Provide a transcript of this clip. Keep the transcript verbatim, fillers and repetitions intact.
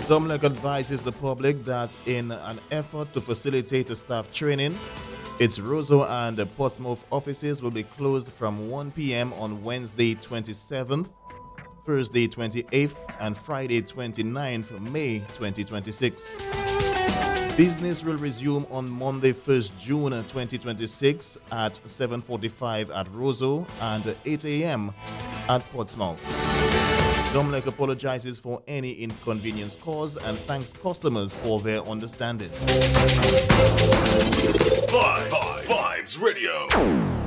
Domlec advises the public that in an effort to facilitate staff training, its Roseau and Portsmouth offices will be closed from one p.m. on Wednesday twenty-seventh, Thursday twenty-eighth, and Friday twenty-ninth May twenty twenty-six. Business will resume on Monday first June twenty twenty-six at seven forty-five at Roseau and eight a.m. at Portsmouth. Domlec apologizes for any inconvenience caused and thanks customers for their understanding. Vibes, Vibes Radio.